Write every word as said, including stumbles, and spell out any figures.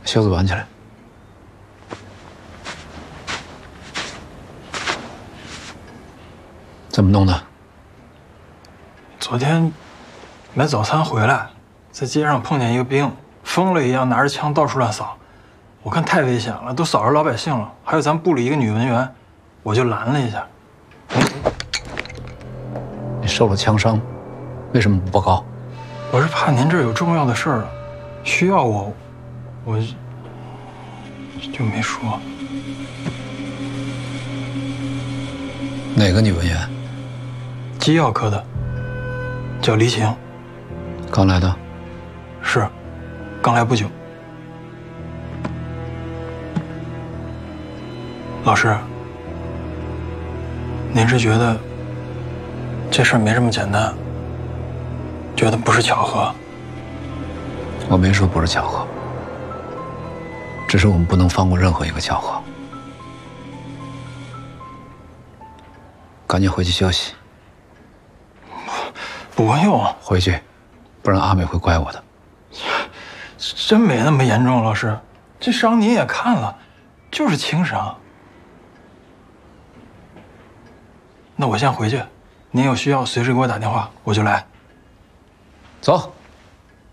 袖子挽起来。怎么弄的？ 昨天买早餐回来，在街上碰见一个兵，疯了一样拿着枪到处乱扫，我看太危险了，都扫着老百姓了。还有咱部里一个女文员，我就拦了一下。 你受了枪伤，为什么不报告？ 我是怕您这儿有重要的事儿，需要我，我就没说。 哪个女文员？ 机药科的，叫黎晴。 刚来的。 是，刚来不久。老师，您是觉得这事儿没这么简单，觉得不是巧合？ 我没说不是巧合，只是我们不能放过任何一个巧合。赶紧回去休息。 不用， 回去，不然阿美会怪我的。 真没那么严重，老师，这伤您也看了，就是轻伤。那我先回去，您有需要随时给我打电话，我就来。 走。